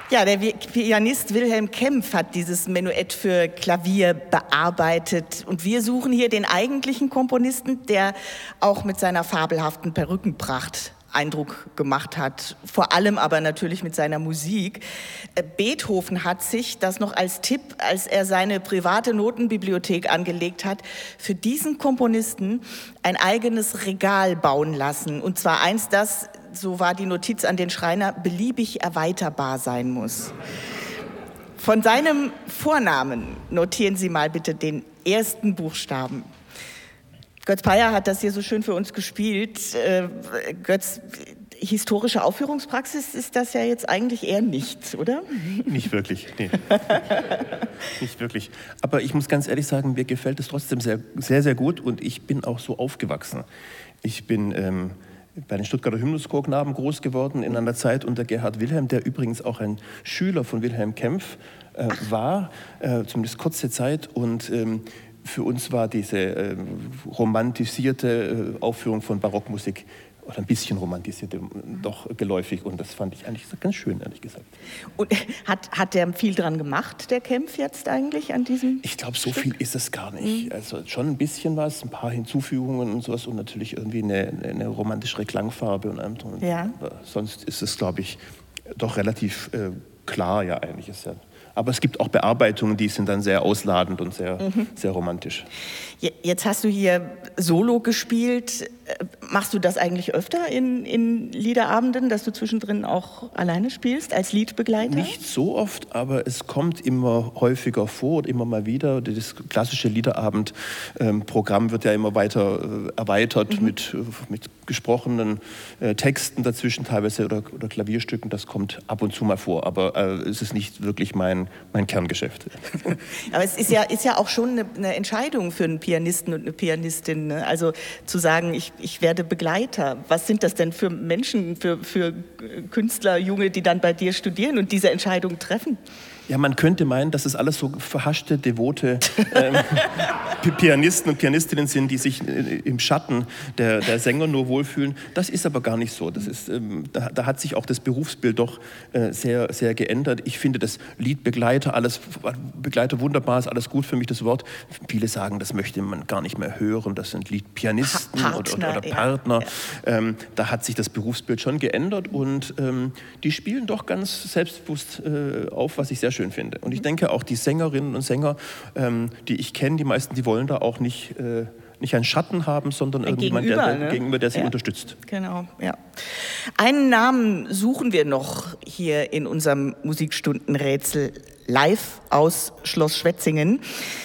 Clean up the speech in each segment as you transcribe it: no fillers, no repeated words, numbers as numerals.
Ja, der Pianist Wilhelm Kempff hat dieses Menuett für Klavier bearbeitet. Und wir suchen hier den eigentlichen Komponisten, der auch mit seiner fabelhaften Perückenpracht Eindruck gemacht hat, vor allem aber natürlich mit seiner Musik. Beethoven hat sich das noch als Tipp, als er seine private Notenbibliothek angelegt hat, für diesen Komponisten ein eigenes Regal bauen lassen. Und zwar eins, das, so war die Notiz an den Schreiner, beliebig erweiterbar sein muss. Von seinem Vornamen notieren Sie mal bitte den ersten Buchstaben. Götz Peyer hat das hier so schön für uns gespielt. Götz, historische Aufführungspraxis ist das ja jetzt eigentlich eher nicht, oder? Nicht wirklich, nee. Nicht wirklich. Aber ich muss ganz ehrlich sagen, mir gefällt es trotzdem sehr, sehr, sehr gut und ich bin auch so aufgewachsen. Ich bin bei den Stuttgarter Hymnuschorknaben groß geworden in einer Zeit unter Gerhard Wilhelm, der übrigens auch ein Schüler von Wilhelm Kempff war, zumindest kurze Zeit. Und für uns war diese romantisierte Aufführung von Barockmusik oder ein bisschen romantisierte doch geläufig und das fand ich eigentlich ganz schön, ehrlich gesagt. Und hat der viel dran gemacht, der Kempff jetzt eigentlich an diesem Ich glaube, so Stück? viel ist es gar nicht. Also schon ein bisschen was, ein paar Hinzufügungen und sowas und natürlich irgendwie eine romantischere Klangfarbe und ja. Sonst ist es, glaube ich, doch relativ klar ja eigentlich. Ist ja. Aber es gibt auch Bearbeitungen, die sind dann sehr ausladend und sehr romantisch. Jetzt hast du hier Solo gespielt. Machst du das eigentlich öfter in Liederabenden, dass du zwischendrin auch alleine spielst, als Liedbegleiter? Nicht so oft, aber es kommt immer häufiger vor und immer mal wieder. Das klassische Liederabendprogramm wird ja immer weiter erweitert mit gesprochenen Texten dazwischen teilweise oder Klavierstücken. Das kommt ab und zu mal vor, aber es ist nicht wirklich mein Kerngeschäft. Aber es ist ja auch schon eine Entscheidung für einen Pianisten und eine Pianistin, ne? Also zu sagen, ich werde Begleiter. Was sind das denn für Menschen, für Künstler, Junge, die dann bei dir studieren und diese Entscheidung treffen? Ja, man könnte meinen, dass es alles so verhaschte, devote Pianisten und Pianistinnen sind, die sich im Schatten der Sänger nur wohlfühlen. Das ist aber gar nicht so. Das ist, da hat sich auch das Berufsbild doch sehr, sehr geändert. Ich finde das Liedbegleiter, Begleiter wunderbar, ist alles gut für mich, das Wort. Viele sagen, das möchte man gar nicht mehr hören. Das sind Liedpianisten oder Partner. Ja. Da hat sich das Berufsbild schon geändert und die spielen doch ganz selbstbewusst auf, was ich sehr schön finde. Und ich denke auch die Sängerinnen und Sänger, die ich kenne, die meisten, die wollen da auch nicht einen Schatten haben, sondern irgendjemand, der sie unterstützt. Genau, ja. Einen Namen suchen wir noch hier in unserem Musikstundenrätsel live aus Schloss Schwetzingen.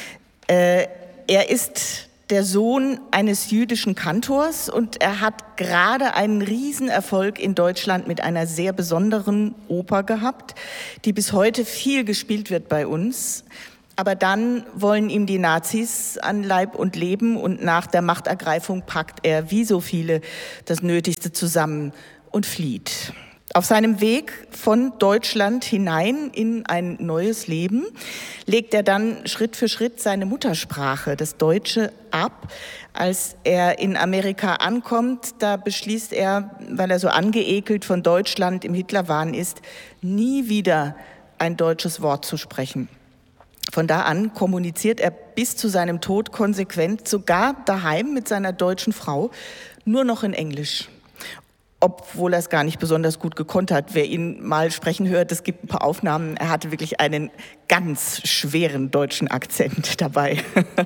Er ist der Sohn eines jüdischen Kantors und er hat gerade einen Riesenerfolg in Deutschland mit einer sehr besonderen Oper gehabt, die bis heute viel gespielt wird bei uns. Aber dann wollen ihm die Nazis an Leib und Leben und nach der Machtergreifung packt er, wie so viele, das Nötigste zusammen und flieht. Auf seinem Weg von Deutschland hinein in ein neues Leben legt er dann Schritt für Schritt seine Muttersprache, das Deutsche, ab. Als er in Amerika ankommt, da beschließt er, weil er so angeekelt von Deutschland im Hitlerwahn ist, nie wieder ein deutsches Wort zu sprechen. Von da an kommuniziert er bis zu seinem Tod konsequent, sogar daheim mit seiner deutschen Frau, nur noch in Englisch. Obwohl er es gar nicht besonders gut gekonnt hat. Wer ihn mal sprechen hört, es gibt ein paar Aufnahmen, er hatte wirklich einen ganz schweren deutschen Akzent dabei.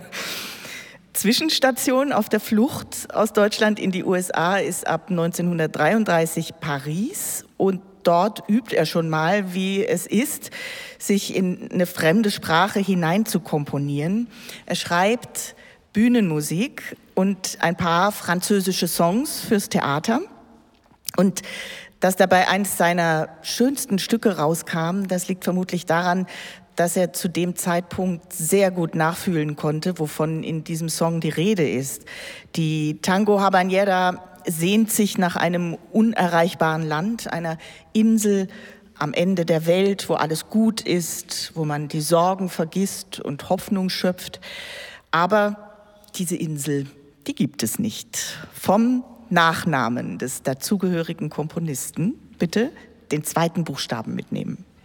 Zwischenstation auf der Flucht aus Deutschland in die USA ist ab 1933 Paris und dort übt er schon mal, wie es ist, sich in eine fremde Sprache hinein zu komponieren. Er schreibt Bühnenmusik und ein paar französische Songs fürs Theater. Und dass dabei eines seiner schönsten Stücke rauskam, das liegt vermutlich daran, dass er zu dem Zeitpunkt sehr gut nachfühlen konnte, wovon in diesem Song die Rede ist. Die Tango Habanera sehnt sich nach einem unerreichbaren Land, einer Insel am Ende der Welt, wo alles gut ist, wo man die Sorgen vergisst und Hoffnung schöpft. Aber diese Insel, die gibt es nicht. Vom Nachnamen des dazugehörigen Komponisten bitte den zweiten Buchstaben mitnehmen.